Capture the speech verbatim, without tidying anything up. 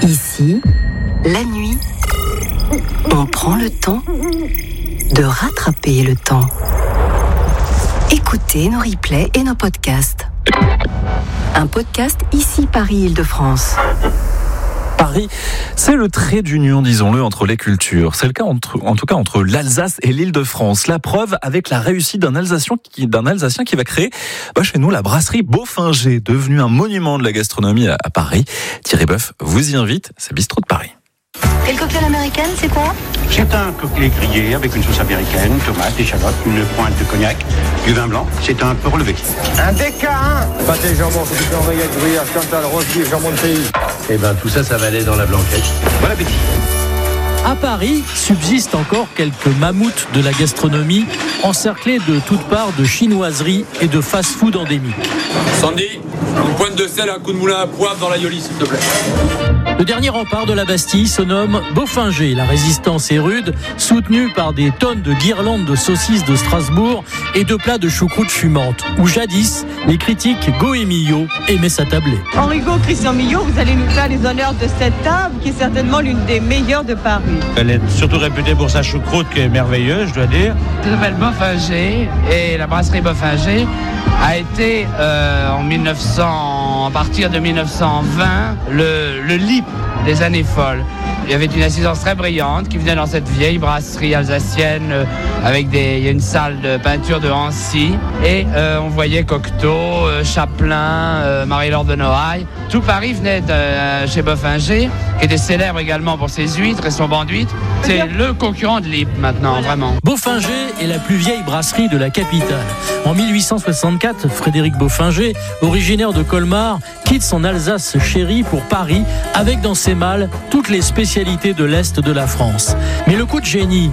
Ici, la nuit, on prend le temps de rattraper le temps. Écoutez nos replays et nos podcasts. Un podcast Ici Paris-Île-de-France. Paris, c'est le trait d'union, disons-le, entre les cultures. C'est le cas, entre, en tout cas, entre l'Alsace et l'Île-de-France. La preuve avec la réussite d'un Alsacien qui, d'un Alsacien qui va créer bah, chez nous la brasserie Beaufinger, devenue un monument de la gastronomie à, à Paris. Thierry Boeuf vous y invite, c'est Bistrot de Paris. Et le cocktail américain, c'est quoi? C'est un cocktail grillé avec une sauce américaine, tomates, échalotes, une pointe de cognac, du vin blanc. C'est un peu relevé. Un D K un pâté jambon, c'est du enrayé de gruyère, Chantal, rose beef, jambon de pays. Eh ben tout ça, ça va aller dans la blanquette. Bon appétit. À Paris, subsistent encore quelques mammouths de la gastronomie, encerclés de toutes parts de chinoiseries et de fast-food endémiques. Sandy, une pointe de sel, un coup de moulin à poivre dans l'aïoli, s'il te plaît. Le dernier rempart de la Bastille se nomme Beaufinger. La résistance est rude, soutenue par des tonnes de guirlandes de saucisses de Strasbourg et de plats de choucroute fumante, où jadis, les critiques Go et Millot aimaient s'attabler. Henri Go, Christian Millot, vous allez nous faire les honneurs de cette table, qui est certainement l'une des meilleures de Paris. Elle est surtout réputée pour sa choucroute qui est merveilleuse, je dois dire. Ça s'appelle Beaufinger et la brasserie Beaufinger a été euh, en mille neuf cents, à partir de mille neuf cent vingt, le, le L I P des années folles. Il y avait une assistance très brillante qui venait dans cette vieille brasserie alsacienne euh, avec des, il y a une salle de peinture de Hancy et euh, on voyait Cocteau, euh, Chaplin, euh, Marie-Laure de Noailles. Tout Paris venait de euh, chez Beaufinger, qui était célèbre également pour ses huîtres et son banc d'huîtres. C'est le concurrent de L I P maintenant, vraiment. Beaufinger est la plus vieille brasserie de la capitale. En mille huit cent soixante-quatre, Frédéric Beaufinger, originaire de Colmar, quitte son Alsace chérie pour Paris avec dans ses malles toutes les spécialités de l'Est de la France. Mais le coup de génie